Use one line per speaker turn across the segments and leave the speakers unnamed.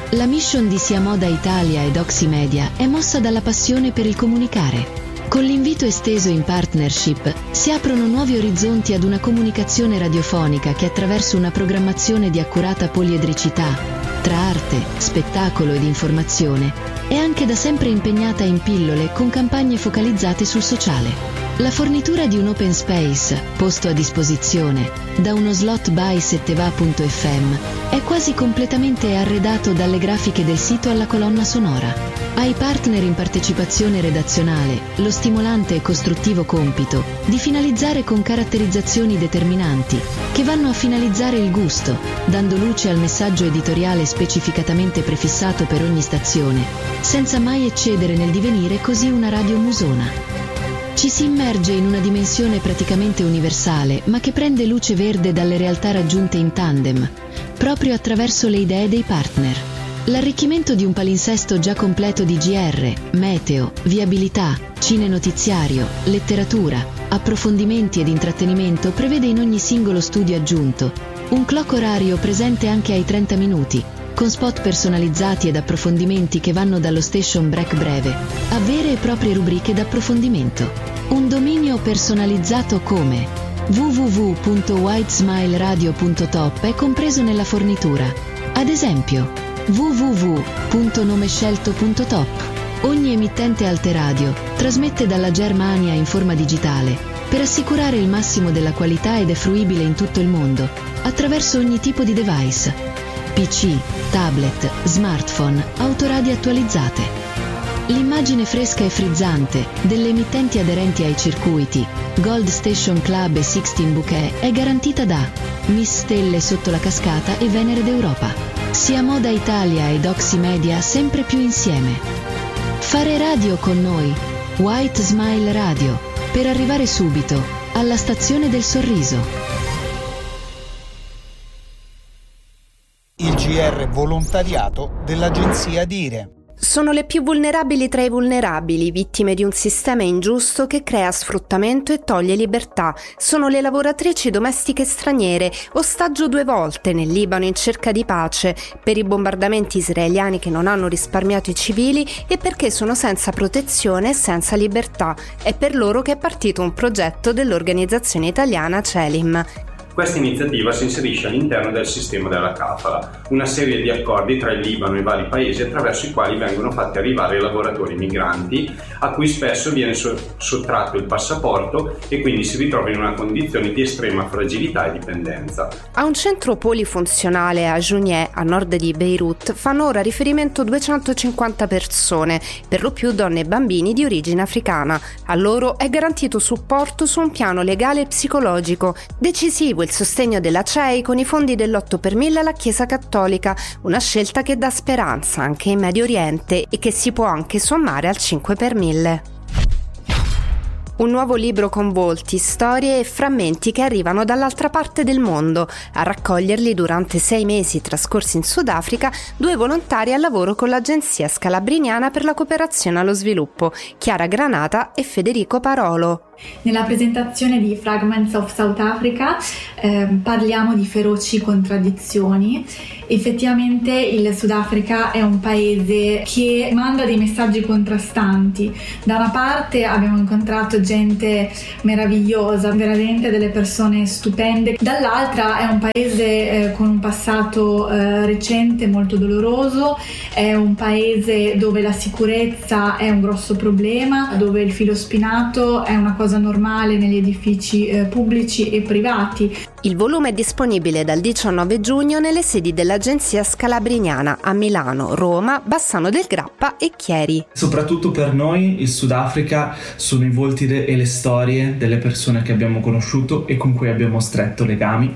La mission di Sia Moda Italia ed Oximedia è mossa dalla passione per il comunicare. Con l'invito esteso in partnership si aprono nuovi orizzonti ad una comunicazione radiofonica che attraverso una programmazione di accurata poliedricità, tra arte, spettacolo ed informazione, è anche da sempre impegnata in pillole con campagne focalizzate sul sociale. La fornitura di un open space, posto a disposizione, da uno slot by setteva.fm, è quasi completamente arredato dalle grafiche del sito alla colonna sonora. Ai partner in partecipazione redazionale lo stimolante e costruttivo compito di finalizzare con caratterizzazioni determinanti che vanno a finalizzare il gusto, dando luce al messaggio editoriale specificatamente prefissato per ogni stazione, senza mai eccedere nel divenire così una radio musona. Ci si immerge in una dimensione praticamente universale, ma che prende luce verde dalle realtà raggiunte in tandem, proprio attraverso le idee dei partner. L'arricchimento di un palinsesto già completo di GR, meteo, viabilità, cinenotiziario, letteratura, approfondimenti ed intrattenimento prevede in ogni singolo studio aggiunto un clock orario presente anche ai 30 minuti, con spot personalizzati ed approfondimenti che vanno dallo station break breve a vere e proprie rubriche d'approfondimento. Un dominio personalizzato come www.whitesmileradio.top è compreso nella fornitura. Ad esempio, www.nomescelto.top. Ogni emittente Alteradio trasmette dalla Germania in forma digitale per assicurare il massimo della qualità ed è fruibile in tutto il mondo attraverso ogni tipo di device: PC, tablet, smartphone, autoradio attualizzate. L'immagine fresca e frizzante delle emittenti aderenti ai circuiti Gold Station Club e Sixteen Bouquet è garantita da Miss Stelle sotto la cascata e Venere d'Europa. Sia Moda Italia ed Oximedia sempre più insieme. Fare radio con noi, White Smile Radio, per arrivare subito alla stazione del sorriso.
Il GR volontariato dell'agenzia Dire.
Sono le più vulnerabili tra i vulnerabili, vittime di un sistema ingiusto che crea sfruttamento e toglie libertà. Sono le lavoratrici domestiche straniere, ostaggio 2 volte nel Libano in cerca di pace, per i bombardamenti israeliani che non hanno risparmiato i civili e perché sono senza protezione e senza libertà. È per loro che è partito un progetto dell'organizzazione italiana Celim.
Questa iniziativa si inserisce all'interno del sistema della Kafala, una serie di accordi tra il Libano e vari paesi attraverso i quali vengono fatti arrivare i lavoratori migranti a cui spesso viene sottratto il passaporto e quindi si ritrovano in una condizione di estrema fragilità e dipendenza.
A un centro polifunzionale a Jounieh, a nord di Beirut, fanno ora riferimento 250 persone, per lo più donne e bambini di origine africana. A loro è garantito supporto su un piano legale e psicologico. Decisivo il sostegno della CEI con i fondi dell'8 per 1000 alla Chiesa Cattolica, una scelta che dà speranza anche in Medio Oriente e che si può anche sommare al 5 per 1000. Un nuovo libro con volti, storie e frammenti che arrivano dall'altra parte del mondo. A raccoglierli durante 6 mesi trascorsi in Sudafrica, 2 volontari al lavoro con l'Agenzia Scalabriniana per la cooperazione allo sviluppo, Chiara Granata e Federico Parolo.
Nella presentazione di Fragments of South Africa parliamo di feroci contraddizioni. Effettivamente il Sudafrica è un paese che manda dei messaggi contrastanti. Da una parte abbiamo incontrato gente meravigliosa, veramente delle persone stupende, dall'altra è un paese con un passato recente molto doloroso, è un paese dove la sicurezza è un grosso problema, dove il filo spinato è una cosa normale negli edifici pubblici e privati.
Il volume è disponibile dal 19 giugno nelle sedi dell'Agenzia Scalabriniana a Milano, Roma, Bassano del Grappa e Chieri.
Soprattutto per noi il Sudafrica sono i volti e le storie delle persone che abbiamo conosciuto e con cui abbiamo stretto legami.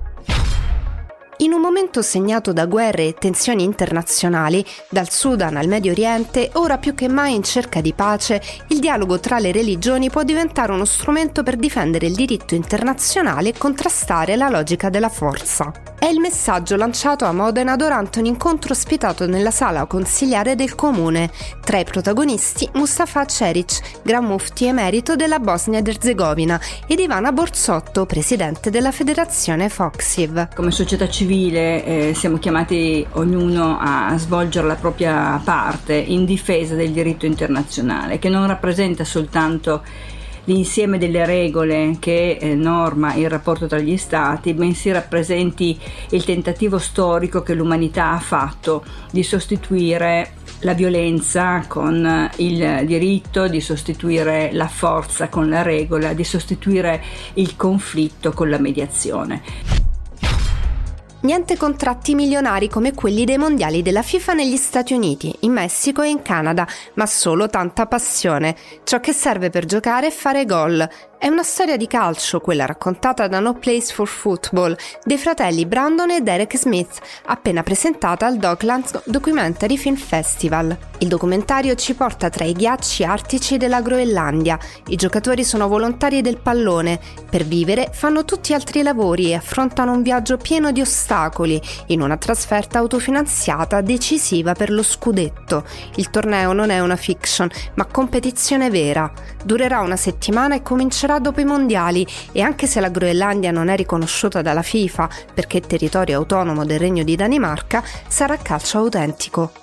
In un momento segnato da guerre e tensioni internazionali, dal Sudan al Medio Oriente, ora più che mai in cerca di pace, il dialogo tra le religioni può diventare uno strumento per difendere il diritto internazionale e contrastare la logica della forza. È il messaggio lanciato a Modena durante un incontro ospitato nella sala consiliare del comune. Tra i protagonisti Mustafa Ceric, Gran Mufti emerito della Bosnia ed Erzegovina, ed Ivana Borzotto, presidente della federazione Foxiv.
Come società civile civile siamo chiamati ognuno a svolgere la propria parte in difesa del diritto internazionale, che non rappresenta soltanto l'insieme delle regole che norma il rapporto tra gli stati, bensì rappresenti il tentativo storico che l'umanità ha fatto di sostituire la violenza con il diritto, di sostituire la forza con la regola, di sostituire il conflitto con la mediazione.
Niente contratti milionari come quelli dei mondiali della FIFA negli Stati Uniti, in Messico e in Canada, ma solo tanta passione. Ciò che serve per giocare è fare gol. È una storia di calcio, quella raccontata da No Place for Football, dei fratelli Brandon e Derek Smith, appena presentata al Docklands Documentary Film Festival. Il documentario ci porta tra i ghiacci artici della Groenlandia. I giocatori sono volontari del pallone. Per vivere fanno tutti altri lavori e affrontano un viaggio pieno di ostacoli, in una trasferta autofinanziata decisiva per lo scudetto. Il torneo non è una fiction, ma competizione vera. Durerà una settimana e comincerà dopo i mondiali, e anche se la Groenlandia non è riconosciuta dalla FIFA perché è territorio autonomo del Regno di Danimarca, sarà calcio autentico.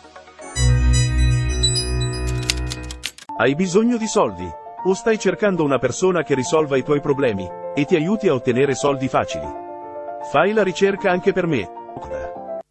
Hai bisogno di soldi? O stai cercando una persona che risolva i tuoi problemi e ti aiuti a ottenere soldi facili? Fai la ricerca anche per me.